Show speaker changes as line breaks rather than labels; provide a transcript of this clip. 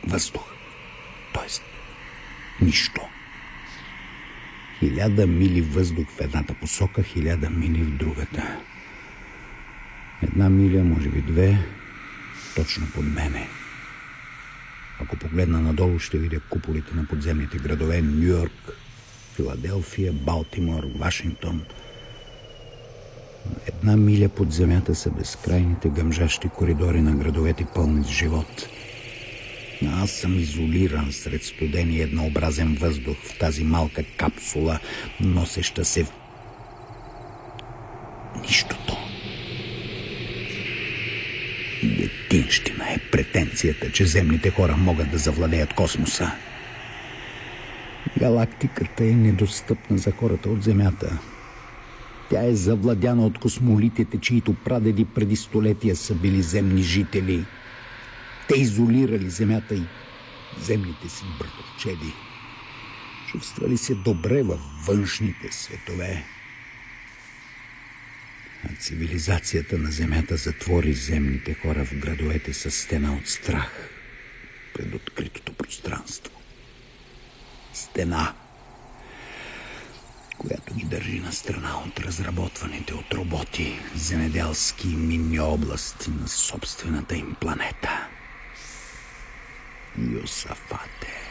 въздух. Тоест, нищо. 1000 мили въздух в едната посока, 1000 мили в другата. 1 миля, може би 2, точно под мене. Ако погледна надолу, ще видя куполите на подземните градове Ню-Йорк, Филаделфия, Балтимор, Вашингтон. 1 миля под земята са безкрайните гъмжащи коридори на градовете, пълни с живот. Аз съм изолиран сред студен и еднообразен въздух в тази малка капсула, носеща се в нищото. Детинщина е претенцията, че земните хора могат да завладеят космоса. Галактиката е недостъпна за хората от Земята. Тя е завладяна от космолитите, чието прадеди преди столетия са били земни жители. Те изолирали Земята и земните си братовчеди. Чувствали се добре във външните светове. А цивилизацията на Земята затвори земните хора в градовете с стена от страх пред откритото пространство. Стена, която ги държи на страна от разработваните от роботи земеделски и минни области на собствената им планета. Йосафате.